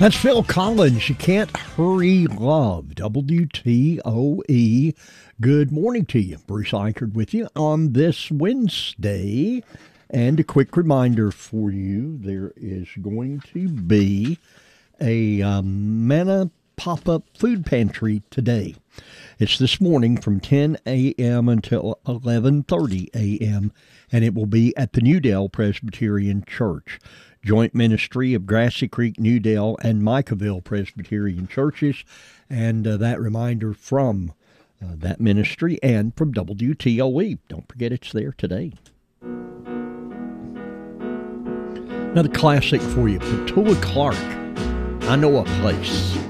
That's Phil Collins. You can't hurry love. WTOE. Good morning to you. Bruce Eichert with you on this Wednesday. And a quick reminder for you, there is going to be a Manna pop-up food pantry today. It's this morning from 10 a.m. until 11:30 a.m., and it will be at the Newdale Presbyterian Church. Joint ministry of Grassy Creek, Newdale, and Micaville Presbyterian Churches. And that reminder from that ministry and from WTOE. Don't forget it's there today. Another classic for you, Petula Clark, I Know a Place.